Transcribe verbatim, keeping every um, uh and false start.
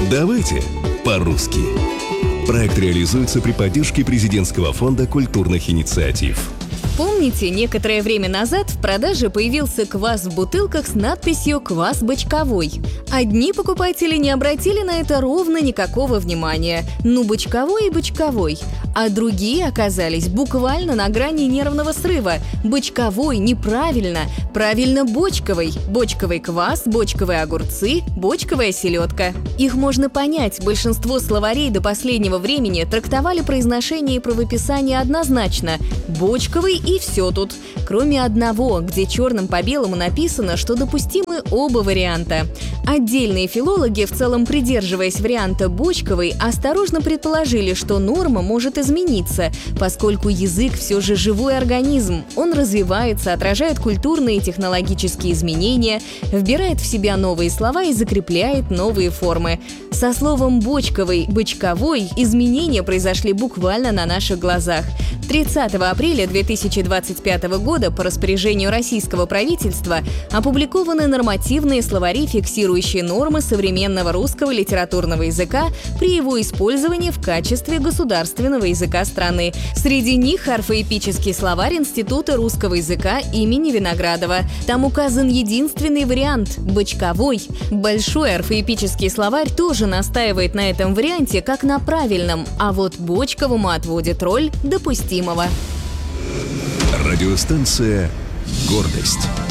Давайте по-русски. Проект реализуется при поддержке Президентского фонда культурных инициатив. Помните, некоторое время назад в продаже появился квас в бутылках с надписью «Квас бочковой». Одни покупатели не обратили на это ровно никакого внимания. Ну, бочковой и бочковой. А другие оказались буквально на грани нервного срыва. Бочковой неправильно. Правильно бочковый. Бочковый квас, бочковые огурцы, бочковая селедка. Их можно понять. Большинство словарей до последнего времени трактовали произношение и правописание однозначно. Бочковый и все тут. Кроме одного, где черным по белому написано, что допустимы оба варианта. Отдельные филологи, в целом придерживаясь варианта бочковый, осторожно предположили, что норма может измениться, поскольку язык все же живой организм. Он развивается, отражает культурные и технологические изменения, вбирает в себя новые слова и закрепляет новые формы. Со словом «бочковый», «бочковой» изменения произошли буквально на наших глазах. тридцатого апреля две тысячи двадцать пятого года по распоряжению российского правительства опубликованы нормативные словари, фиксирующие нормы современного русского литературного языка при его использовании в качестве государственного языка страны. Среди них орфоэпический словарь Института русского языка имени Виноградова. Там указан единственный вариант – бочковой. Большой орфоэпический словарь тоже настаивает на этом варианте как на правильном, а вот бочковому отводит роль допустимого. Радиостанция «Гордость».